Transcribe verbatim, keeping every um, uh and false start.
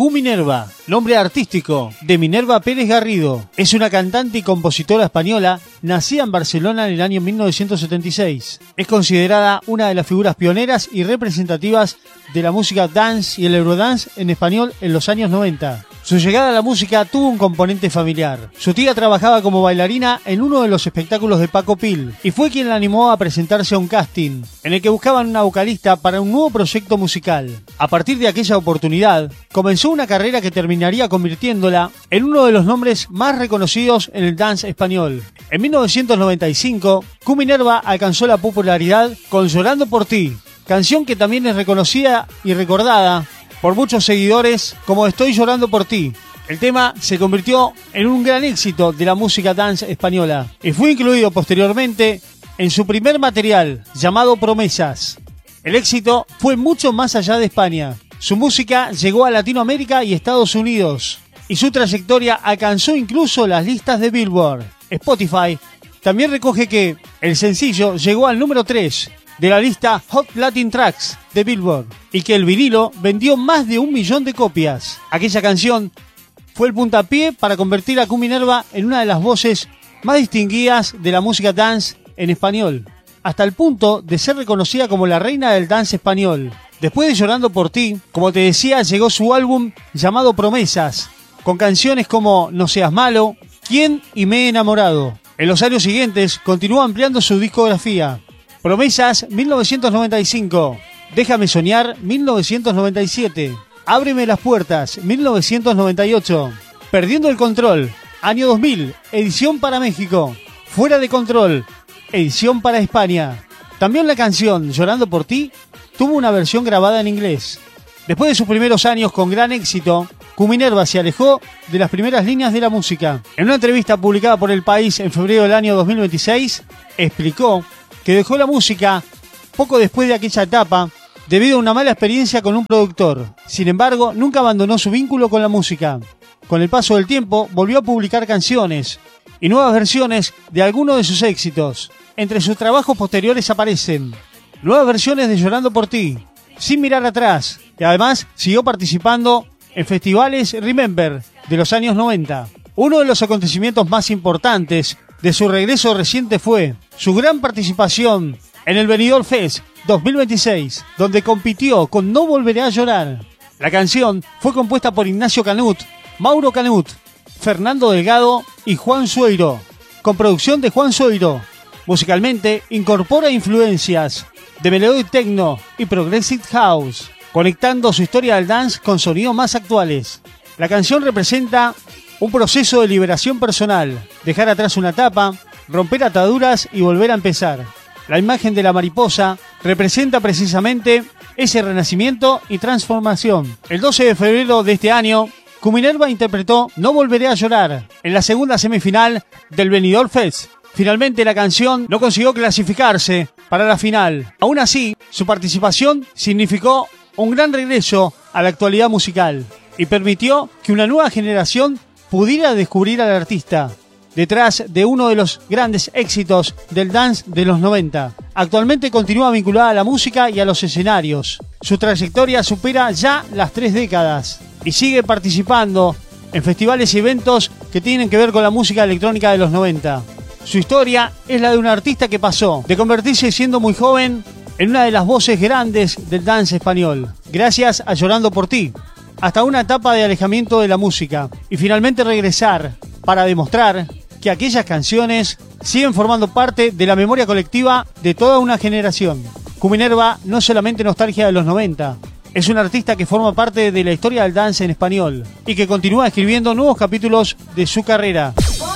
Q Minerva, nombre artístico de Minerva Pérez Garrido, es una cantante y compositora española nacida en Barcelona en el año mil novecientos setenta y seis. Es considerada una de las figuras pioneras y representativas de la música dance y el eurodance en español en los años noventa. Su llegada a la música tuvo un componente familiar. Su tía trabajaba como bailarina en uno de los espectáculos de Paco Pil y fue quien la animó a presentarse a un casting en el que buscaban una vocalista para un nuevo proyecto musical. A partir de aquella oportunidad, comenzó una carrera que terminaría convirtiéndola en uno de los nombres más reconocidos en el dance español. En mil novecientos noventa y cinco, Q Minerva alcanzó la popularidad con Llorando por ti, canción que también es reconocida y recordada por muchos seguidores como Estoy llorando por ti. El tema se convirtió en un gran éxito de la música dance española y fue incluido posteriormente en su primer material llamado Promesas. El éxito fue mucho más allá de España. Su música llegó a Latinoamérica y Estados Unidos y su trayectoria alcanzó incluso las listas de Billboard. Spotify también recoge que el sencillo llegó al número tres de la lista Hot Latin Tracks de Billboard y que el vinilo vendió más de un millón de copias. Aquella canción fue el puntapié para convertir a Q Minerva en una de las voces más distinguidas de la música dance en español, hasta el punto de ser reconocida como la reina del dance español. Después de Llorando por ti, como te decía, llegó su álbum llamado Promesas, con canciones como No seas malo, ¿Quién? Y Me he enamorado. En los años siguientes continuó ampliando su discografía. Promesas, mil novecientos noventa y cinco. Déjame soñar, mil novecientos noventa y siete. Ábreme las puertas, mil novecientos noventa y ocho. Perdiendo el control, año dos mil, edición para México. Fuera de control, edición para España. También la canción Llorando por ti tuvo una versión grabada en inglés. Después de sus primeros años con gran éxito, Q Minerva se alejó de las primeras líneas de la música. En una entrevista publicada por El País en febrero del año dos mil veintiséis, explicó que dejó la música poco después de aquella etapa debido a una mala experiencia con un productor. Sin embargo, nunca abandonó su vínculo con la música. Con el paso del tiempo, volvió a publicar canciones y nuevas versiones de algunos de sus éxitos. Entre sus trabajos posteriores aparecen nuevas versiones de Llorando por ti, Sin mirar atrás, y además siguió participando en festivales Remember de los años noventa. Uno de los acontecimientos más importantes de su regreso reciente fue su gran participación en el Benidorm Fest dos mil veintiséis, donde compitió con No volveré a llorar. La canción fue compuesta por Ignacio Canut, Mauro Canut, Fernando Delgado y Juan Sueiro, con producción de Juan Sueiro. Musicalmente incorpora influencias de melodic techno y progressive house, conectando su historia del dance con sonidos más actuales. La canción representa un proceso de liberación personal, dejar atrás una etapa, romper ataduras y volver a empezar. La imagen de la mariposa representa precisamente ese renacimiento y transformación. El doce de febrero de este año, Q Minerva interpretó No volveré a llorar en la segunda semifinal del Benidorm Fest. Finalmente la canción no consiguió clasificarse para la final. Aún así, su participación significó un gran regreso a la actualidad musical y permitió que una nueva generación pudiera descubrir al artista detrás de uno de los grandes éxitos del dance de los noventa. Actualmente continúa vinculada a la música y a los escenarios. Su trayectoria supera ya las tres décadas y sigue participando en festivales y eventos que tienen que ver con la música electrónica de los noventa. Su historia es la de un artista que pasó de convertirse siendo muy joven en una de las voces grandes del dance español, gracias a Llorando por ti, hasta una etapa de alejamiento de la música y finalmente regresar para demostrar que aquellas canciones siguen formando parte de la memoria colectiva de toda una generación. Q Minerva no es solamente nostalgia de los noventa, es un artista que forma parte de la historia del dance en español y que continúa escribiendo nuevos capítulos de su carrera.